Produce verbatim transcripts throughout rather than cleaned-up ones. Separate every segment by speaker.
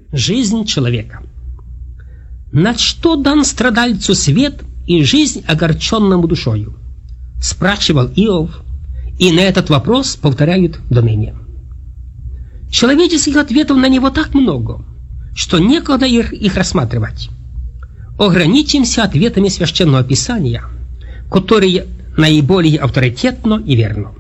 Speaker 1: Жизнь человека. На что дан страдальцу свет и жизнь огорченному душою? Спрашивал Иов, и на этот вопрос повторяют до ныне. Человеческих ответов на него так много, что некогда их, их рассматривать. Ограничимся ответами Священного Писания, которые наиболее авторитетно и верно.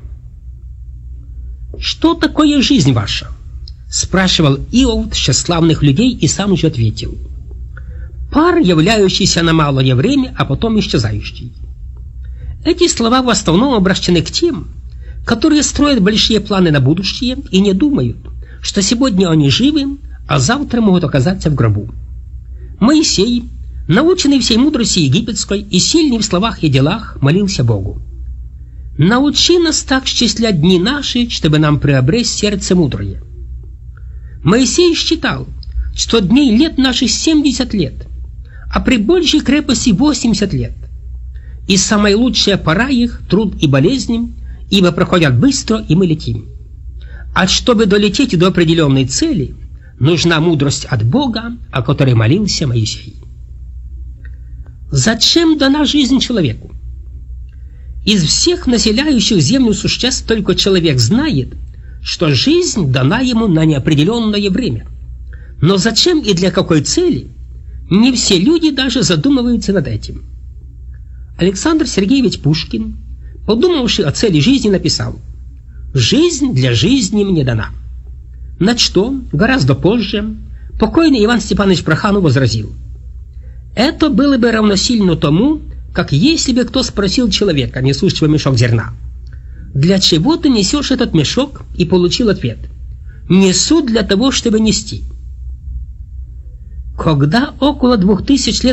Speaker 1: «Что такое жизнь ваша?» — спрашивал Иов тщеславных людей и сам же ответил: «Пар, являющийся на малое время, а потом исчезающий». Эти слова в основном обращены к тем, которые строят большие планы на будущее и не думают, что сегодня они живы, а завтра могут оказаться в гробу. Моисей, наученный всей мудрости египетской и сильный в словах и делах, молился Богу: «Научи нас так счислять дни наши, чтобы нам приобрести сердце мудрое». Моисей считал, что дней лет наших семьдесят лет, а при большей крепости восемьдесят лет. И самая лучшая пора их — труд и болезни, ибо проходят быстро, и мы летим. А чтобы долететь до определенной цели, нужна мудрость от Бога, о которой молился Моисей. Зачем дана жизнь человеку? Из всех населяющих землю существ только человек знает, что жизнь дана ему на неопределенное время. Но зачем и для какой цели, не все люди даже задумываются над этим. Александр Сергеевич Пушкин, подумавший о цели жизни, написал: «Жизнь для жизни мне дана». На что гораздо позже покойный Иван Степанович Проханов возразил: «Это было бы равносильно тому, как если бы кто спросил человека, несущего мешок зерна: „Для чего ты несешь этот мешок?“ и получил ответ: „Несу для того, чтобы нести“». Когда около двух тысяч лет